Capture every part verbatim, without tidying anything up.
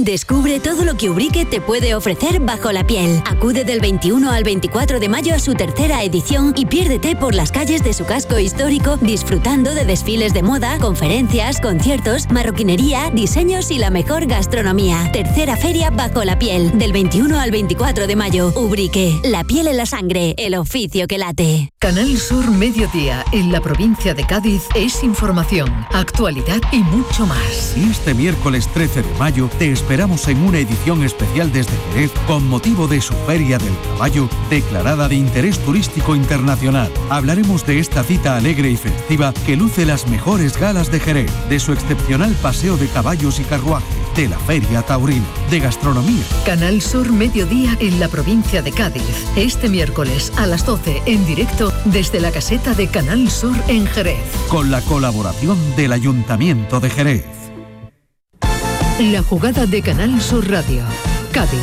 Descubre todo lo que Ubrique te puede ofrecer bajo la piel. Acude del veintiuno al veinticuatro de mayo a su tercera edición y piérdete por las calles de su casco histórico disfrutando de desfiles de moda, conferencias, conciertos, marroquinería, diseños y la mejor gastronomía. Tercera feria bajo la piel, del veintiuno al veinticuatro de mayo. Ubrique, la piel en la sangre, el oficio que late. Canal Sur Mediodía, en la provincia de Cádiz, es información, actualidad y mucho más. Y este miércoles trece de mayo te esperamos en una edición especial desde Jerez con motivo de su Feria del Caballo, declarada de interés turístico internacional. Hablaremos de esta cita alegre y festiva que luce las mejores galas de Jerez, de su excepcional paseo de caballos y carruajes, de la Feria Taurina, de gastronomía. Canal Sur Mediodía en la provincia de Cádiz, este miércoles a las doce en directo desde la caseta de Canal Sur en Jerez. Con la colaboración del Ayuntamiento de Jerez. La jugada de Canal Sur Radio, Cádiz.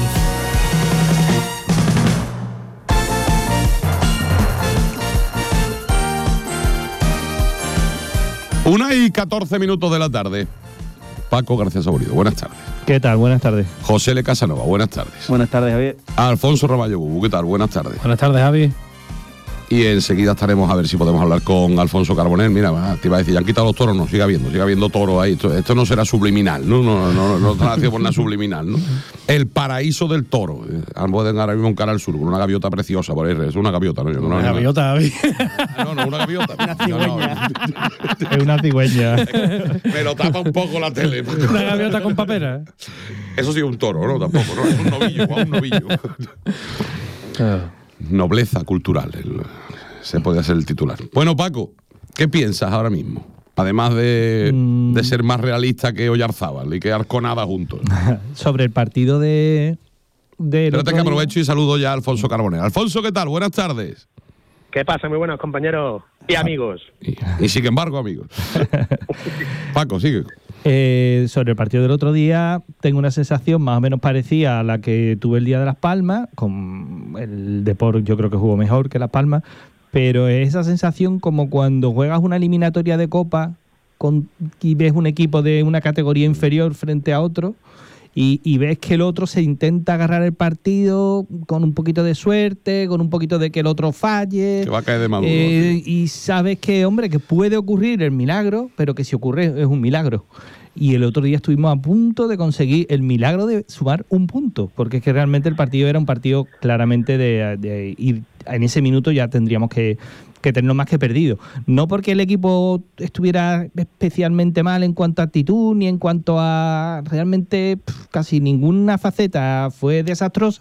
Una y catorce minutos de la tarde. Paco García Saborido, buenas tardes. ¿Qué tal? Buenas tardes. José L. Casanova, buenas tardes. Buenas tardes, Javier. Alfonso Ramallo Bubu, ¿qué tal? Buenas tardes. Buenas tardes, Javi. Y enseguida estaremos a ver si podemos hablar con Alfonso Carbonell. Mira, te iba a decir, ya han quitado los toros, no, siga viendo, siga viendo toros ahí. Esto, esto no será subliminal, ¿no? No, no, no, no está haciendo por nada subliminal, ¿no? El paraíso del toro. Pueden ahora mismo en Canal Sur, con una gaviota preciosa, por ahí, es una gaviota, ¿no? Yo, una no, gaviota, Javi. No, no, una gaviota. Una cigüeña. No, no. Es una cigüeña. Pero tapa un poco la tele. Una gaviota con papera. Eso sí es un toro, ¿no? Tampoco, ¿no? Es un novillo, un novillo. Nobleza cultural. El, se puede hacer el titular. Bueno, Paco, ¿qué piensas ahora mismo? Además de, mm. de ser más realista que Oyarzábal y que Arconada juntos. Sobre el partido de... de Espérate que aprovecho día. Y saludo ya a Alfonso Carbonell. Alfonso, ¿qué tal? Buenas tardes. ¿Qué pasa, muy buenos compañeros y amigos? Y, y sin embargo, amigos. Paco, sigue. Eh, sobre el partido del otro día, tengo una sensación más o menos parecida a la que tuve el día de Las Palmas. Con el Depor yo creo que jugó mejor que Las Palmas, pero esa sensación como cuando juegas una eliminatoria de Copa con, y ves un equipo de una categoría inferior frente a otro y, y ves que el otro se intenta agarrar el partido con un poquito de suerte, con un poquito de que el otro falle. Que va a caer de maduro. Eh, y sabes que, hombre, que puede ocurrir el milagro, pero que si ocurre es un milagro. Y el otro día estuvimos a punto de conseguir el milagro de sumar un punto, porque es que realmente el partido era un partido claramente de, de ir, en ese minuto ya tendríamos que, que tenerlo más que perdido. No porque el equipo estuviera especialmente mal en cuanto a actitud, ni en cuanto a realmente pff, casi ninguna faceta fue desastrosa,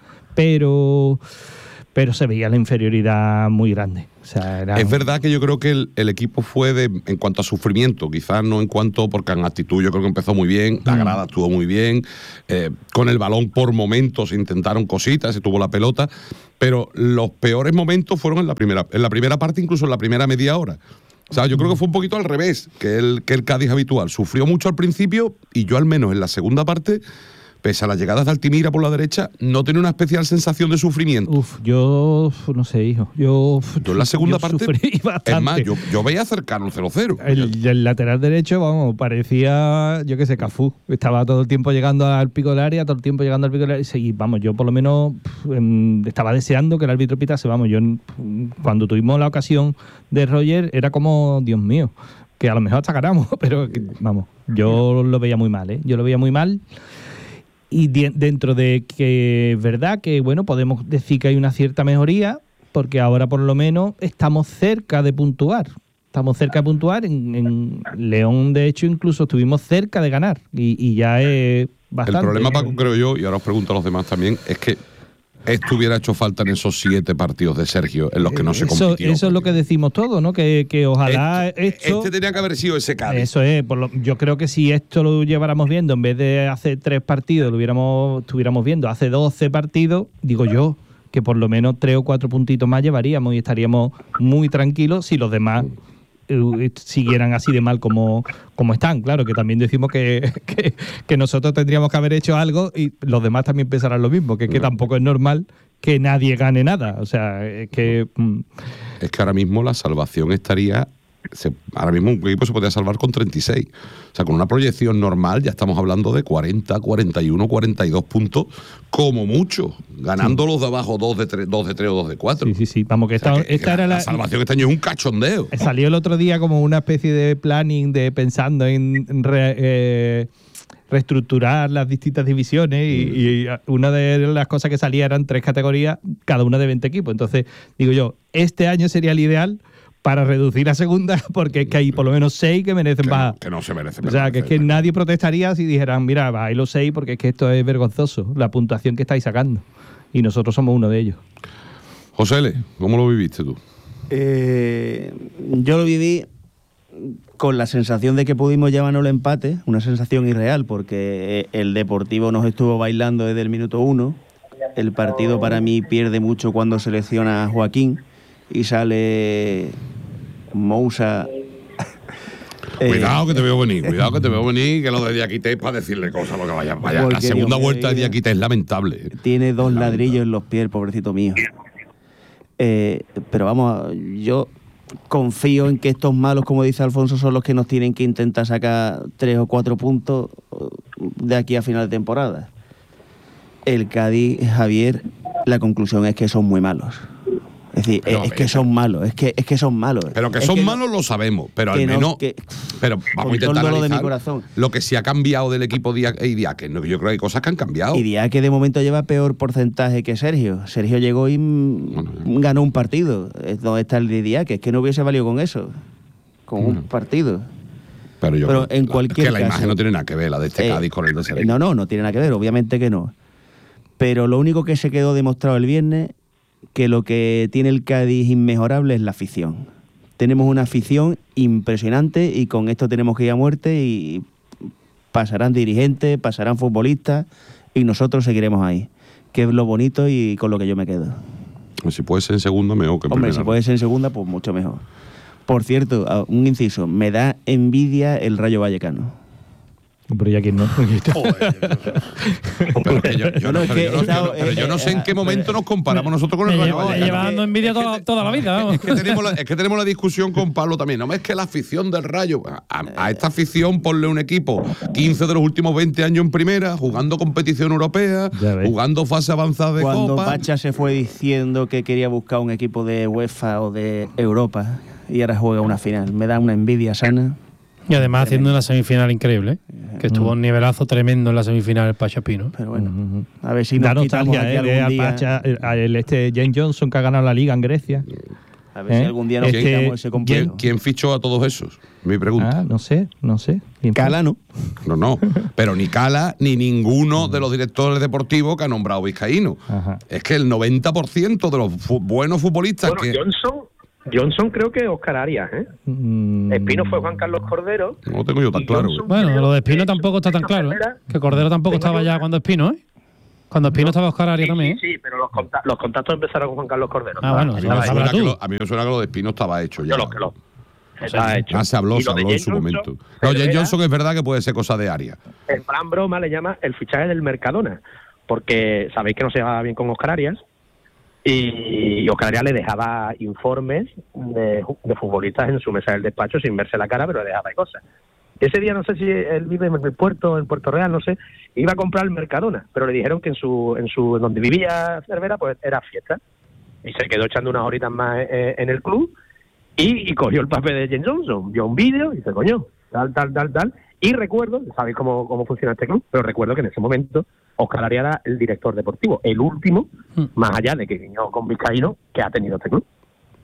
pero... pero se veía la inferioridad muy grande. O sea, era... Es verdad que yo creo que el, el equipo fue de, en cuanto a sufrimiento, quizás no en cuanto, porque en actitud yo creo que empezó muy bien, la grada estuvo muy bien, eh, con el balón por momentos intentaron cositas, se tuvo la pelota, pero los peores momentos fueron en la primera, en la primera parte, incluso en la primera media hora. O sea, yo creo que fue un poquito al revés que el, que el Cádiz habitual. Sufrió mucho al principio y yo al menos en la segunda parte, pese a las llegadas de Altimira por la derecha, no tenía una especial sensación de sufrimiento. Uf, yo no sé, hijo. Yo, yo en la segunda yo parte, es más, yo, yo veía cercano el cero cero. El, el lateral derecho, vamos, parecía, yo qué sé, Cafú. Estaba todo el tiempo llegando al pico del área, todo el tiempo llegando al pico del área. Y vamos, yo por lo menos pff, estaba deseando que el árbitro pitase. Vamos, yo cuando tuvimos la ocasión de Roger, era como, Dios mío, que a lo mejor hasta ganamos, pero vamos, yo lo veía muy mal, ¿eh? Yo lo veía muy mal. Y de, dentro de que es verdad que, bueno, podemos decir que hay una cierta mejoría, porque ahora por lo menos estamos cerca de puntuar. Estamos cerca de puntuar. En, en León, de hecho, incluso estuvimos cerca de ganar. Y, y ya es bastante. El problema, Paco, creo yo, y ahora os pregunto a los demás también, es que esto hubiera hecho falta en esos siete partidos de Sergio en los que no se compitió. Eso, eso es lo que decimos todos, ¿no? Que, que ojalá este, esto... Este tenía que haber sido ese Cádiz. Eso es. Por lo, yo creo que si esto lo lleváramos viendo, en vez de hace tres partidos, lo hubiéramos, estuviéramos viendo hace doce partidos, digo yo, que por lo menos tres o cuatro puntitos más llevaríamos y estaríamos muy tranquilos si los demás eh, siguieran así de mal como, como están. Claro, que también decimos que, que, que nosotros tendríamos que haber hecho algo y los demás también pensarán lo mismo, que es que no. Tampoco es normal que nadie gane nada. O sea, es que... Mm. Es que ahora mismo la salvación estaría se, ahora mismo un equipo se podría salvar con treinta y seis. O sea, con una proyección normal ya estamos hablando de cuarenta, cuarenta y uno, cuarenta y dos puntos, como mucho, ganando sí. los de abajo dos de tres, dos de tres o dos de cuatro. Sí, sí, sí. Vamos, que esta, o sea, que, que esta la, era la, la salvación este año es un cachondeo. Salió el otro día como una especie de planning de pensando en re, eh, reestructurar las distintas divisiones y, mm. y una de las cosas que salía eran tres categorías, cada una de veinte equipos. Entonces, digo yo, este año sería el ideal para reducir a segunda, porque es que hay por lo menos seis que merecen que bajar. No, que no se merecen. O sea, que es que nadie protestaría si dijeran, mira, bajáis los seis porque es que esto es vergonzoso, la puntuación que estáis sacando. Y nosotros somos uno de ellos. José L., ¿cómo lo viviste tú? Eh, yo lo viví con la sensación de que pudimos llevarnos el empate, una sensación irreal, porque el Deportivo nos estuvo bailando desde el minuto uno. El partido para mí pierde mucho cuando selecciona a Joaquín y sale Moussa. Cuidado que te veo venir, cuidado que te veo venir, que lo de Diakité es para decirle cosas, lo que vaya, vaya. La segunda vuelta de Diakité es lamentable. Tiene dos ladrillos en los pies, el pobrecito mío. Eh, pero vamos, yo confío en que estos malos, como dice Alfonso, son los que nos tienen que intentar sacar tres o cuatro puntos de aquí a final de temporada. El Cádiz, Javier, la conclusión es que son muy malos. Es decir, pero, es que son malos, es que, es que son malos. Pero que es son que malos no, lo sabemos, pero al menos... No, que, pero vamos a intentar analizar de mi corazón. Lo que sí ha cambiado del equipo Diaque y Diaque. Yo creo que hay cosas que han cambiado. Y Diaque de momento lleva peor porcentaje que Sergio. Sergio llegó y bueno, ganó un partido. ¿Dónde está el de Diaque? Es que no hubiese valido con eso. Con no. un partido. Pero yo pero creo en cualquier que la caso, imagen no tiene nada que ver, la de este eh, Cádiz con el de Sergio. No, no, no tiene nada que ver, obviamente que no. Pero lo único que se quedó demostrado el viernes, que lo que tiene el Cádiz inmejorable es la afición. Tenemos una afición impresionante y con esto tenemos que ir a muerte y pasarán dirigentes, pasarán futbolistas y nosotros seguiremos ahí, que es lo bonito y con lo que yo me quedo. Si puede ser en segunda, mejor que en Hombre, primera. si puede ser en segunda, pues mucho mejor. Por cierto, un inciso, me da envidia el Rayo Vallecano. Pero ya quién no. Pero que yo, yo no, pero yo no, yo no, pero yo no sé en qué momento nos comparamos nosotros con el Rayo Vallecano. Me lleva dando envidia toda, toda la vida. Vamos. Es que, tenemos la, es que tenemos la discusión con Pablo también. No es que la afición del Rayo, a, a esta afición ponle un equipo quince de los últimos veinte años en primera, jugando competición europea, jugando fase avanzada de Cuando Copa. Cuando Pacha se fue diciendo que quería buscar un equipo de UEFA o de Europa y ahora juega una final, me da una envidia sana. Y además haciendo una semifinal increíble, ¿eh? Que estuvo un nivelazo tremendo en la semifinal el Pacha Pino. Pero bueno, a ver si nos da quitamos nostalgia, aquí eh, algún día. Pacha, el, el este James Johnson que ha ganado la liga en Grecia. A ver ¿Eh? si algún día nos este, quitamos ese complejo. ¿Quién, ¿Quién fichó a todos esos? Mi pregunta. Ah, no sé, no sé. Cala, ¿no? No, no. Pero ni Cala ni ninguno de los directores deportivos que ha nombrado Vizcaíno. Ajá. Es que el noventa por ciento de los fu buenos futbolistas bueno, que... Johnson... Johnson creo que Óscar Arias, ¿eh? Mm. Espino fue Juan Carlos Cordero. No lo tengo yo tan claro. Johnson, bueno, lo de Espino tampoco está tan claro, ¿eh? Que Cordero tampoco estaba ya cuando Espino, ¿eh? Cuando Espino no, estaba Óscar Arias sí, también. Sí, sí, pero los, conta los contactos empezaron con Juan Carlos Cordero. Ah, bueno, a mí, me suena que lo, a mí me suena que lo de Espino estaba hecho ya. Yo lo que lo, está sí, hecho. Ah, se habló, se habló en su Johnson, momento. No, James Johnson es verdad que puede ser cosa de Arias. En plan broma le llama el fichaje del Mercadona, porque sabéis que no se llevaba bien con Óscar Arias. Y Óscar Arias le dejaba informes de, de futbolistas en su mesa del despacho sin verse la cara, pero le dejaba cosas. Ese día, no sé si él vive en el puerto, en Puerto Real, no sé, iba a comprar el Mercadona, pero le dijeron que en su, en su donde vivía Cervera, pues era fiesta. Y se quedó echando unas horitas más eh, en el club y, y cogió el papel de James Johnson, vio un vídeo y dice, coño, tal, tal, tal, tal. Y recuerdo, sabéis cómo, cómo funciona este club, pero recuerdo que en ese momento Óscar Arias era el director deportivo, el último, mm. más allá de que vino con Vizcaíno, que ha tenido este club.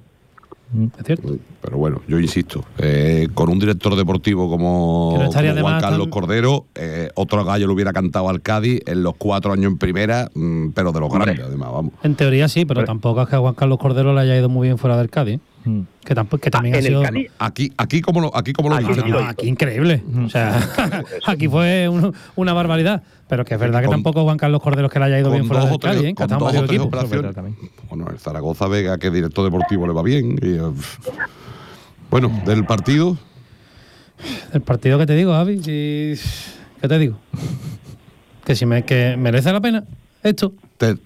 Es cierto. Pero bueno, yo insisto, eh, con un director deportivo como, no como Juan Carlos tan... Cordero, eh, otro gallo le hubiera cantado al Cádiz en los cuatro años en primera, mmm, pero de los grandes, Hombre. además, vamos. En teoría sí, pero, pero tampoco es que a Juan Carlos Cordero le haya ido muy bien fuera del Cádiz. Mm. Que, tampoco, que también ah, ha sido... Cádiz, aquí, aquí como lo, aquí como lo aquí, no, aquí increíble. O sea, aquí fue un, una barbaridad. Pero que es verdad que con, tampoco Juan Carlos Cordero es que le haya ido bien fuera del Cádiz, ¿eh? Que con dos o tres operaciones. Bueno, el Zaragoza Vega, que director deportivo le va bien. Y, uh, bueno, del partido. El partido que te digo, Javi, si, ¿qué te digo? Que si me, que merece la pena esto. Te,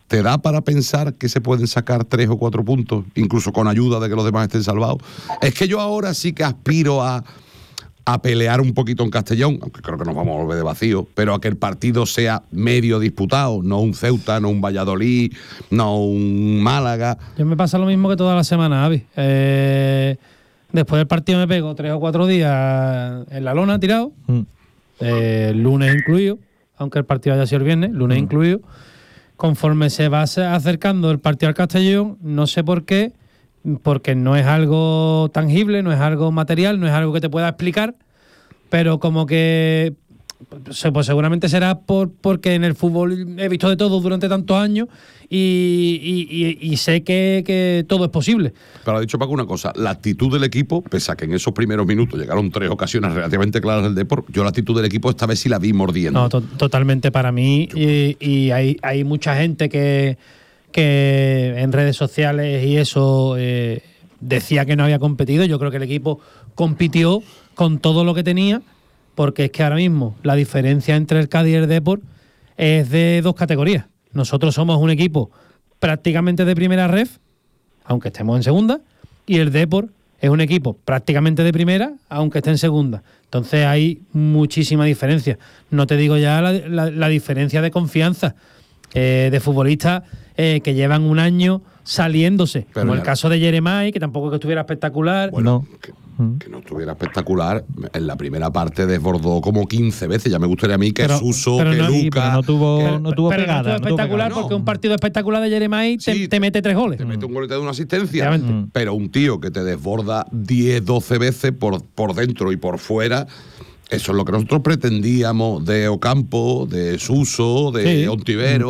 ¿te da para pensar que se pueden sacar tres o cuatro puntos, incluso con ayuda de que los demás estén salvados? Es que yo ahora sí que aspiro a, a pelear un poquito en Castellón, aunque creo que nos vamos a volver de vacío, pero a que el partido sea medio disputado, no un Ceuta, no un Valladolid, no un Málaga. Yo me pasa lo mismo que toda la semana, Avi. Eh, después del partido me pego tres o cuatro días en la lona tirado, mm. eh, lunes incluido, aunque el partido haya sido el viernes, lunes mm. incluido. Conforme se va acercando el partido al Castellón, no sé por qué, porque no es algo tangible, no es algo material, no es algo que te pueda explicar, pero como que pues seguramente será por porque en el fútbol he visto de todo durante tantos años y, y, y, y sé que, que todo es posible. Pero ha dicho Paco una cosa, la actitud del equipo, pese a que en esos primeros minutos llegaron tres ocasiones relativamente claras del Depor, yo la actitud del equipo esta vez sí la vi mordiendo. No, to- totalmente para mí, y, y hay, hay mucha gente que, que en redes sociales y eso eh, decía que no había competido. Yo creo que el equipo compitió con todo lo que tenía, porque es que ahora mismo la diferencia entre el Cádiz y el Depor es de dos categorías. Nosotros somos un equipo prácticamente de primera ref, aunque estemos en segunda, y el Depor es un equipo prácticamente de primera, aunque esté en segunda. Entonces hay muchísima diferencia. No te digo ya la, la, la diferencia de confianza eh, de futbolistas eh, que llevan un año saliéndose, pero como el caso de Jeremai, que tampoco que estuviera espectacular. Bueno, que, que no estuviera espectacular. En la primera parte desbordó como quince veces. Ya me gustaría a mí que pero, Suso, pero que no, Lucas… Sí, pero no tuvo, que, no tuvo pero pegada. No estuvo espectacular no tuvo porque no. Un partido espectacular de Jeremai te, sí, te mete tres goles. Te mete un gol y te da una asistencia. Mm. Pero un tío que te desborda diez, doce veces por, por dentro y por fuera… Eso es lo que nosotros pretendíamos de Ocampo, de Suso, de sí. Ontivero.